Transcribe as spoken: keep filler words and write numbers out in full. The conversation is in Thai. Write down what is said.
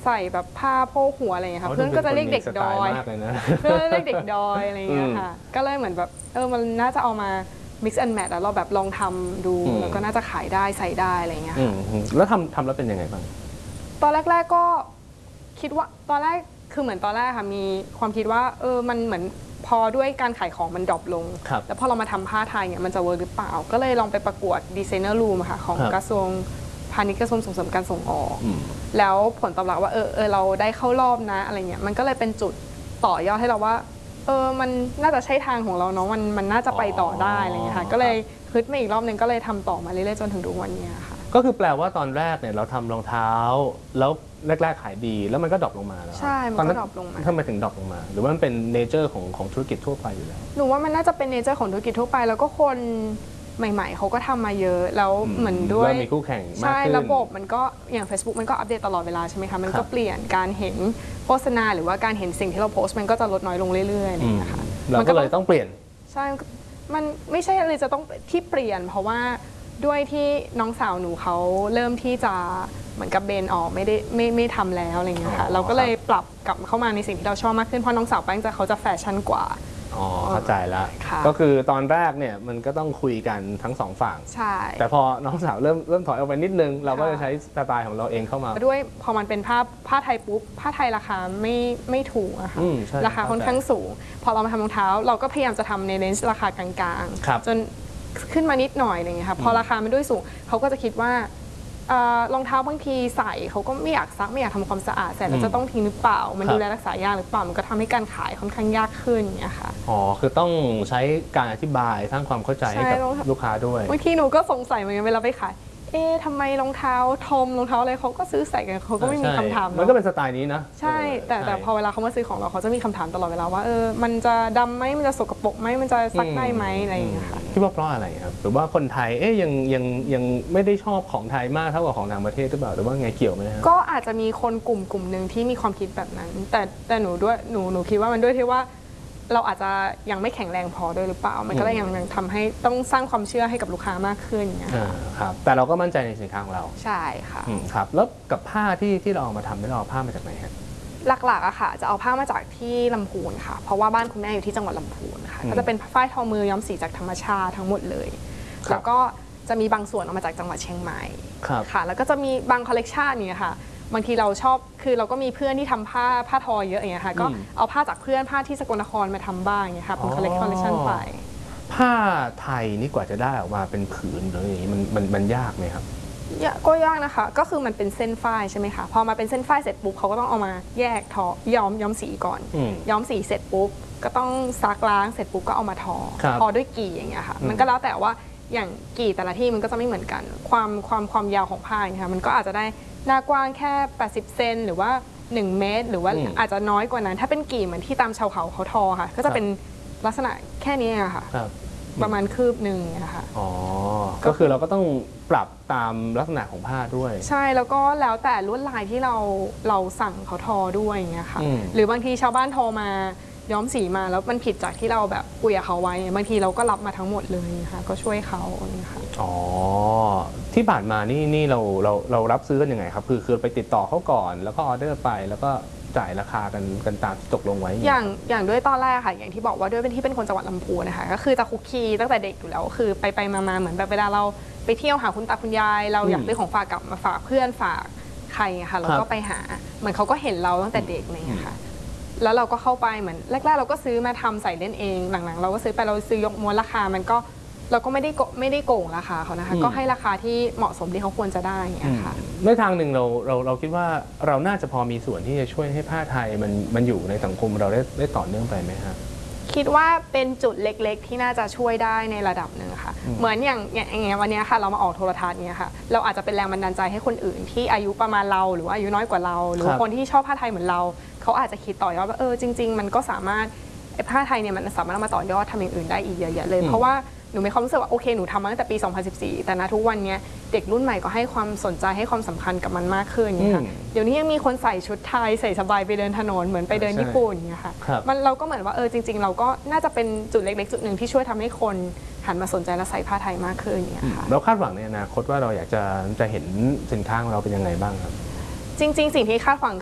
ใส่แบบผ้าโพกหัวอะไรอย่างเงี้ยค่ะเพื่อนก็จะเรียกเด็กดอยเพื่อนเรียกเด็กดอยอะไรอย่างเงี้ยค่ะก็เลยเหมือนแบบเออมันน่าจะเอามา mix and match แล้วเราแบบลองทำดูแล้วก็น่าจะขายได้ใส่ได้อะไรอย่างเงี้ยค่ะแล้วทำทำแล้วเป็นยังไงบ้างตอนแรกๆก็คิดว่าตอนแรกคือเหมือนตอนแรกค่ะมีความคิดว่าเออมันเหมือนพอด้วยการขายของมันดรอปลงแล้วพอเรามาทำผ้าไทยเนี่ยมันจะเวิร์กหรือเปล่าก็เลยลองไปประกวดดีไซเนอร์รูมค่ะของกระทรวงพาณิชย์กระทรวงส่งเสริมการส่งออกแล้วผลตอบรับว่าเออเออเราได้เข้ารอบนะอะไรเงี้ยมันก็เลยเป็นจุดต่อยอดให้เราว่าเออมันน่าจะใช่ทางของเราเนาะมันมันน่าจะไปต่อได้อะไรเงี้ยค่ะก็เลยฮึดมาอีกรอบนึงก็เลยทำต่อมาเรื่อยๆจนถึงทุกวันนี้ค่ะก็คือแปลว่าตอนแรกเนี่ยเราทำรองเท้าแล้วแรกๆขายดีแล้วมันก็ดรอปลงมาแล้วใช่มันก็ดรอปลงมาทำไมถึงดรอปลงมาหรือว่ามันเป็นเนเจอร์ของของธุรกิจทั่วไปอยู่แล้วหนูว่ามันน่าจะเป็นเนเจอร์ของธุรกิจทั่วไปแล้วก็คนใหม่ๆเขาก็ทำมาเยอะแล้วเหมือนด้วยมีคู่แข่งมากขึ้นใช่ระบบมันก็อย่าง Facebook มันก็อัปเดตตลอดเวลาใช่ไหมคะมันก็เปลี่ยนการเห็นโฆษณาหรือว่าการเห็นสิ่งที่เราโพสต์มันก็จะลดน้อยลงเรื่อยๆนะคะเราก็เลยต้องเปลี่ยนใช่มันไม่ใช่อะไรจะต้องที่เปลี่ยนเพราะว่าด้วยที่น้องสาวหนูเขาเริ่มที่จะเหมือนกับเบนออกไม่ได้ไม่ไม่ทำแล้วอะไรเงี้ยค่ะเราก็เลยปรับกลับเข้ามาในสิ่งที่เราชอบมากขึ้นเพราะน้องสาวแป้งจะเขาจะแฟชั่นกว่าอ๋อเข้าใจแล้วก็คือตอนแรกเนี่ยมันก็ต้องคุยกันทั้งสองฝั่งใช่แต่พอน้องสาวเริ่มเริ่มถอยออกไปนิดนึงเราก็จะใช้สไตล์ของเราเองเข้ามาด้วยพอมันเป็นผ้าผ้าไทยปุ๊บผ้าไทยราคาไม่ไม่ถูกอะค่ะราคาค่อนข้างสูงพอเรามาทำรองเท้าเราก็พยายามจะทำในเลนส์ราคากลางๆจนขึ้นมานิดหน่อยอะไรเงี้ยค่ะพอราคามันด้วยสูงเขาก็จะคิดว่ารองเท้าบางทีใส่เขาก็ไม่อยากซักไม่อยากทำความสะอาดใส่แล้วจะต้องทิ้งหรือเปล่ามันดูแลรักษายากหรือเปล่ามันก็ทำให้การขายค่อนข้างยากขึ้นอย่างเงี้ยค่ะอ๋อคือต้องใช้การอธิบายสร้างความเข้าใจให้กับลูกค้าด้วยบางทีหนูก็สงสัยเหมือนกันเวลาไปขายเอ๊ะทำไมรองเท้าทอมรองเท้าอะไรเขาก็ซื้อใส่กันเขาก็ไม่มีคำถามมันก็เป็นสไตล์นี้นะใช่แต่แต่พอเวลาเขามาซื้อของเราเขาจะมีคำถามตลอดเวลาว่าเออมันจะดำไหมมันจะสกปรกไหมมันจะซักได้ไหมอะไรอย่างเงี้ยค่ะคิดว่าเพราะอะไรครับหรือว่าคนไทยเอ๊ยยังยังยังไม่ได้ชอบของไทยมากเท่ากับของต่างประเทศหรือเปล่าหรือว่าไงเกี่ยวไหมครับก็อาจจะมีคนกลุ่มกลุ่มหนึ่งที่มีความคิดแบบนั้นแต่แต่หนูด้วยหนูหนูคิดว่ามันด้วยที่ว่าเราอาจจะยังไม่แข็งแรงพอด้วยหรือเปล่ามันก็เลยยังทำให้ต้องสร้างความเชื่อให้กับลูกค้ามากขึ้นอย่างเงี้ยครับแต่เราก็มั่นใจในสินค้าของเราใช่ค่ะครับแล้วกับผ้าที่ที่เราเอามาทำได้เราเอาผ้ามาจากไหนครับหลักๆอะค่ะจะเอาผ้ามาจากที่ลำพูนค่ะเพราะว่าบ้านคุณแม่อยู่ที่จังหวัดลำพูนค่ะก็จะเป็นฝ้ายทอมือย้อมสีจากธรรมชาติทั้งหมดเลยแล้วก็จะมีบางส่วนเอามาจากจังหวัดเชียงใหม่ค่ะแล้วก็จะมีบางคอลเลกชันเนี่ยค่ะบางทีเราชอบคือเราก็มีเพื่อนที่ทำผ้าผ้าทอเยอะอย่างเงี้ยค่ะก็เอาผ้าจากเพื่อนผ้าที่สกลนครมาทำบ้างอย่างเงี้ยค่ะเป็นคอลเลกชันไปผ้าไทยนี่กว่าจะได้ออกมาเป็นผืนหรืออย่างนี้มันมันมันยากไหมครับก็ยากนะคะก็คือมันเป็นเส้นฝ้ายใช่ไหมคะพอมาเป็นเส้นฝ้ายเสร็จปุ๊บเขาก็ต้องเอามาแยกทอย้อมย้อมสีก่อนย้อมสีเสร็จปุ๊บก็ต้องซักล้างเสร็จปุ๊บก็เอามาทอทอด้วยกี่อย่างเงี้ยค่ะมันก็แล้วแต่ว่าอย่างกี่แต่ละที่มันก็จะไม่เหมือนกันความความความยาวของผ้าอย่างเงี้ยมันก็อาจจะได้หน้ากว้างแค่แปดสิบเซนหรือว่าหนึ่งเมตรหรือว่าอาจจะน้อยกว่านั้นถ้าเป็นกี่เหมือนที่ตามชาวเขาเขาทอค่ะก็จะเป็นลักษณะแค่นี้ค่ะประมาณคืบหนึ่งนะคะอ๋อก็คือเราก็ต้องปรับตามลักษณะของผ้าด้วยใช่แล้วก็แล้วแต่ลวดลายที่เราเราสั่งเขาทอด้วยอย่างเงี้ยค่ะหรือบางทีชาวบ้านทอมาย้อมสีมาแล้วมันผิดจากที่เราแบบคุยกับเขาไว้บางทีเราก็รับมาทั้งหมดเลยค่ะก็ช่วยเขาค่ะอ๋อที่ผ่านมานี่นี่เราเราเรารับซื้อกันยังไงครับคือคือไปติดต่อเขาก่อนแล้วก็ออเดอร์ไปแล้วก็จ่ายราคากันกันตามที่ตกลงไว้อย่างอย่างด้วยตอนแรกค่ะอย่างที่บอกว่าด้วยเป็นที่เป็นคนจังหวัดลำพูนนะคะก็คือจะคุกคีตั้งแต่เด็กอยู่แล้วคือไปไปมาๆเหมือนแบบเวลาเราไปเที่ยวหาคุณตาคุณยายเราอยากซื้อของฝากกลับมาฝากเพื่อนฝากใครค่ะเราก็ไปหาเหมือนเขาก็เห็นเราตั้งแต่เด็กเลยค่ะแล้วเราก็เข้าไปเหมือนแรกๆเราก็ซื้อมาทำใส่เล่นเองหลังๆเราก็ซื้อไปเราซื้อยกม้วนราคามันก็เราก็ไม่ได้ไม่ได้โกงราคาเขานะคะก็ให้ราคาที่เหมาะสมที่เขาควรจะได้อย่างเงี้ยค่ะในทางหนึ่งเราเราเราคิดว่าเราน่าจะพอมีส่วนที่จะช่วยให้ผ้าไทยมันมันอยู่ในสังคมเราได้ได้ต่อเนื่องไปไหมครับคิดว่าเป็นจุดเล็กๆที่น่าจะช่วยได้ในระดับหนึ่งค่ะเหมือนอย่างอย่างเงี้ยวันนี้ค่ะเรามาออกโทรทัศน์เนี่ยค่ะเราอาจจะเป็นแรงบันดาลใจให้คนอื่นที่อายุประมาณเราหรือว่าอายุน้อยกว่าเราหรือคนที่ชอบผ้าไทยเหมือนเราเขาอาจจะคิดต่อยอดว่าเออจริงๆมันก็สามารถไอ้ผ้าไทยเนี่ยมันสามารถเอามาต่อยอดทำอย่างอื่นได้อีกเยอะๆเลยเพราะว่าหนูมีความรู้สึกว่าโอเคหนูทำมาตั้งแต่ปีสองพันสิบสี่แต่ณทุกวันนี้เด็กรุ่นใหม่ก็ให้ความสนใจให้ความสำคัญกับมันมากขึ้นค่ะเดี๋ยวนี้ยังมีคนใส่ชุดไทยใส่สบายไปเดินถนนเหมือนไปเดินญี่ปุ่นเนี่ยค่ะมันเราก็เหมือนว่าเออจริงๆเราก็น่าจะเป็นจุดเล็กๆจุดหนึ่งที่ช่วยทำให้คนหันมาสนใจและใส่ผ้าไทยมากขึ้นเนี่ยค่ะเราคาดหวังในอนาคตว่าเราอยากจะจะเห็นสินค้าของเราเป็นยังไงบ้างครับจริงๆสิ่งที่คาดหวัง